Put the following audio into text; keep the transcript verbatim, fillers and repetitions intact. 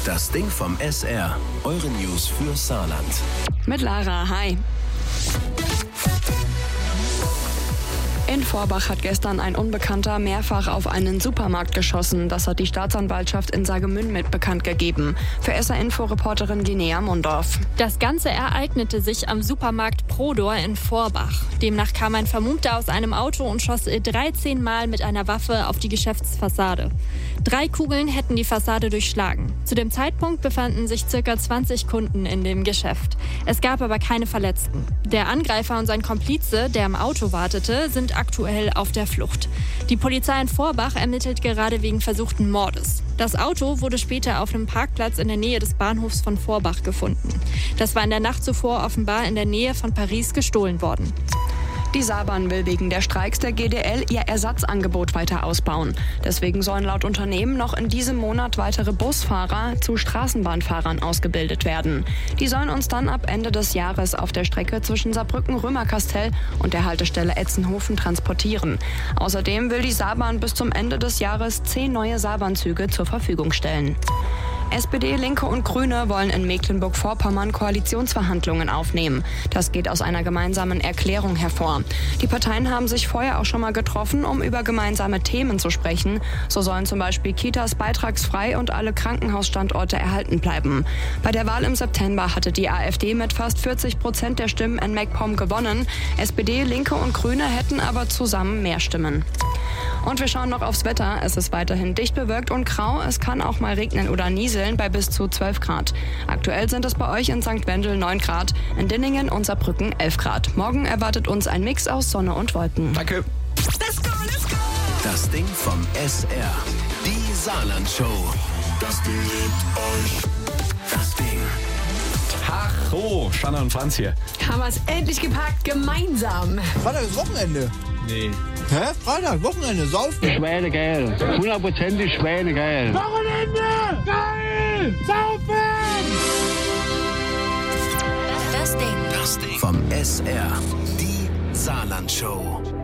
Das Ding vom S R. Eure News für Saarland. Mit Lara, hi. In Vorbach hat gestern ein Unbekannter mehrfach auf einen Supermarkt geschossen. Das hat die Staatsanwaltschaft in Saargemünd bekannt gegeben. Für S R-Info-Reporterin Linnea Mundorf. Das Ganze ereignete sich am Supermarkt Prodor in Vorbach. Demnach kam ein Vermummter aus einem Auto und schoss dreizehn Mal mit einer Waffe auf die Geschäftsfassade. Drei Kugeln hätten die Fassade durchschlagen. Zu dem Zeitpunkt befanden sich ca. zwanzig Kunden in dem Geschäft. Es gab aber keine Verletzten. Der Angreifer und sein Komplize, der im Auto wartete, sind aktuell auf der Flucht. Die Polizei in Vorbach ermittelt gerade wegen versuchten Mordes. Das Auto wurde später auf einem Parkplatz in der Nähe des Bahnhofs von Vorbach gefunden. Das war in der Nacht zuvor offenbar in der Nähe von Paris gestohlen worden. Die Saarbahn will wegen der Streiks der G D L ihr Ersatzangebot weiter ausbauen. Deswegen sollen laut Unternehmen noch in diesem Monat weitere Busfahrer zu Straßenbahnfahrern ausgebildet werden. Die sollen uns dann ab Ende des Jahres auf der Strecke zwischen Saarbrücken-Römerkastell und der Haltestelle Etzenhofen transportieren. Außerdem will die Saarbahn bis zum Ende des Jahres zehn neue Saarbahnzüge zur Verfügung stellen. S P D, Linke und Grüne wollen in Mecklenburg-Vorpommern Koalitionsverhandlungen aufnehmen. Das geht aus einer gemeinsamen Erklärung hervor. Die Parteien haben sich vorher auch schon mal getroffen, um über gemeinsame Themen zu sprechen. So sollen zum Beispiel Kitas beitragsfrei und alle Krankenhausstandorte erhalten bleiben. Bei der Wahl im September hatte die AfD mit fast vierzig Prozent der Stimmen in MacPom gewonnen. S P D, Linke und Grüne hätten aber zusammen mehr Stimmen. Und wir schauen noch aufs Wetter. Es ist weiterhin dicht bewölkt und grau. Es kann auch mal regnen oder nieseln bei bis zu zwölf Grad. Aktuell sind es bei euch in Sankt Wendel neun Grad, in Dinningen und Saarbrücken elf Grad. Morgen erwartet uns ein Mix aus Sonne und Wolken. Danke. Let's go, let's go. Das Ding vom S R. Die Saarland-Show. Das Ding liebt euch. Das Ding. Ach, oh, Shanna und Franz hier. Haben wir es endlich gepackt, gemeinsam. Freitag ist Wochenende. Nee. Hä? Freitag, Wochenende, saufen. Schweinegeil. Hundertprozentig Schweinegeil. Wochenende! Geil! Saufen! Das Ding. Das Ding. Vom S R. Die Saarland-Show.